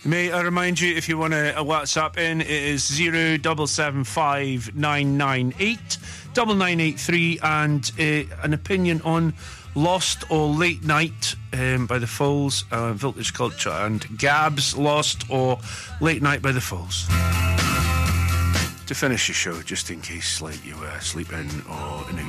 May I remind you, if you want a WhatsApp in, it is 0775 998 9983, and an opinion on Lost or Late Night by the Falls, Voltage Culture, and Gab's Lost or Late Night by the Falls. To finish the show, just in case you sleep in or